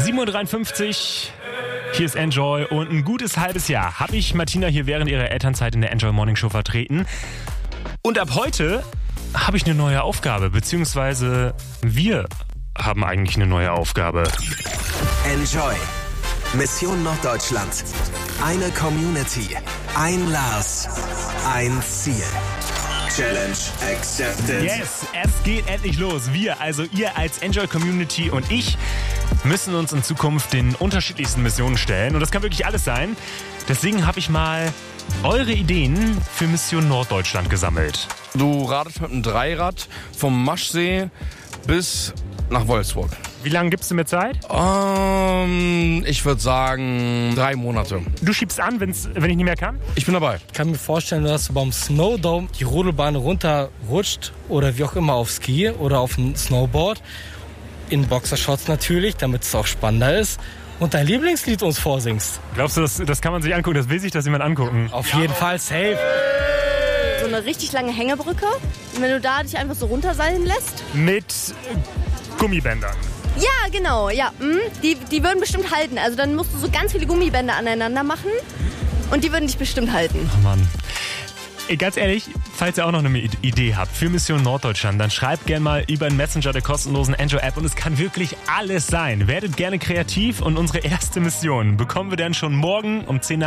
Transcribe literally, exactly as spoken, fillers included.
sieben Uhr dreiundfünfzig, hier ist Enjoy und ein gutes halbes Jahr habe ich Martina hier während ihrer Elternzeit in der Enjoy Morning Show vertreten. Und ab heute habe ich eine neue Aufgabe, beziehungsweise wir haben eigentlich eine neue Aufgabe. Enjoy. Mission Norddeutschland. Eine Community. Ein Lars. Ein Ziel. Challenge accepted. Yes, es geht endlich los. Wir, also ihr als Enjoy Community und ich, müssen uns in Zukunft den unterschiedlichsten Missionen stellen. Und das kann wirklich alles sein. Deswegen habe ich mal eure Ideen für Mission Norddeutschland gesammelt. Du radest mit einem Dreirad vom Maschsee bis nach Wolfsburg. Wie lange gibst du mir Zeit? Ähm, ich würde sagen drei Monate. Du schiebst an, wenn's, wenn ich nicht mehr kann? Ich bin dabei. Ich kann mir vorstellen, dass du beim Snowdome die Rodelbahn runterrutscht oder wie auch immer auf Ski oder auf dem Snowboard. In Boxershorts natürlich, damit es auch spannender ist. Und dein Lieblingslied uns vorsingst. Glaubst du, das, das kann man sich angucken? Das will sich das jemand angucken? Auf jeden Fall safe. So eine richtig lange Hängebrücke. Und wenn du da dich einfach so runterseilen lässt. Mit äh, Gummibändern. Ja, genau, ja. Mhm. Die, die würden bestimmt halten. Also dann musst du so ganz viele Gummibänder aneinander machen. Und die würden dich bestimmt halten. Oh Mann. Ey, ganz ehrlich, falls ihr auch noch eine Idee habt für Mission Norddeutschland, dann schreibt gerne mal über den Messenger der kostenlosen Enjoy-App und es kann wirklich alles sein. Werdet gerne kreativ und unsere erste Mission bekommen wir dann schon morgen um zehn nach